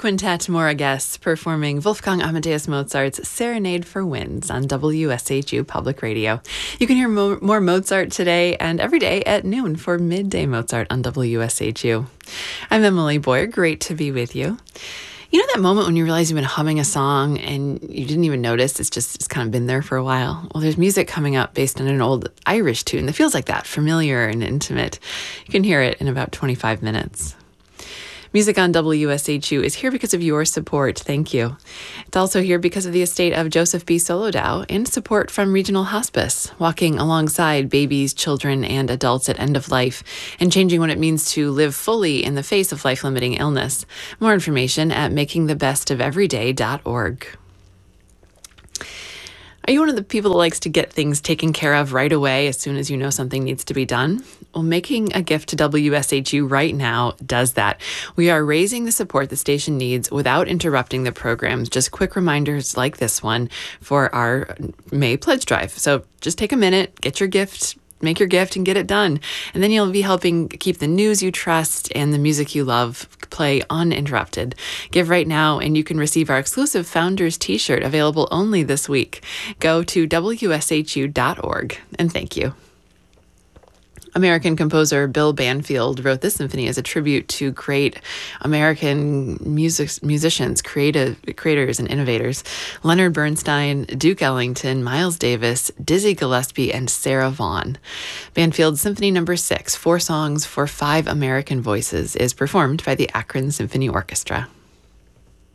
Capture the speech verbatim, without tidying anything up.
Quintet Moragues performing Wolfgang Amadeus Mozart's Serenade for Winds on W S H U Public Radio. You can hear mo- more Mozart today and every day at noon for Midday Mozart on W S H U. I'm Emily Boyer. Great to be with you. You know that moment when you realize you've been humming a song and you didn't even notice it's just it's kind of been there for a while? Well, there's music coming up based on an old Irish tune that feels like that, familiar and intimate. You can hear it in about twenty-five minutes. Music on W S H U is here because of your support. Thank you. It's also here because of the estate of Joseph B. Solodow and support from Regional Hospice, walking alongside babies, children, and adults at end of life and changing what it means to live fully in the face of life-limiting illness. More information at making the best of everyday dot org. Are you one of the people that likes to get things taken care of right away as soon as you know something needs to be done? Well, making a gift to W S H U right now does that. We are raising the support the station needs without interrupting the programs. Just quick reminders like this one for our May Pledge Drive. So just take a minute, get your gift, make your gift and get it done. And then you'll be helping keep the news you trust and the music you love play uninterrupted. Give right now and you can receive our exclusive Founders t-shirt available only this week. Go to W S H U dot org and thank you. American composer Bill Banfield wrote this symphony as a tribute to great American music, musicians, creative creators, and innovators. Leonard Bernstein, Duke Ellington, Miles Davis, Dizzy Gillespie, and Sarah Vaughan. Banfield's Symphony Number Six, Four Songs for Five American Voices, is performed by the Akron Symphony Orchestra.